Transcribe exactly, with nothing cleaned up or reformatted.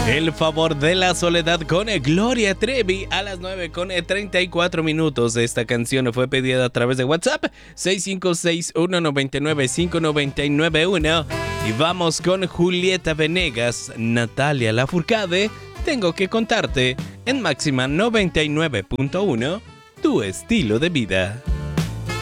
El favor de la soledad con Gloria Trevi a las nueve con treinta y cuatro minutos. Esta canción fue pedida a través de WhatsApp seis cinco seis, uno nueve nueve, cinco nueve nueve uno. Y vamos con Julieta Venegas, Natalia Lafourcade. Tengo que contarte en Máxima noventa y nueve punto uno, tu estilo de vida.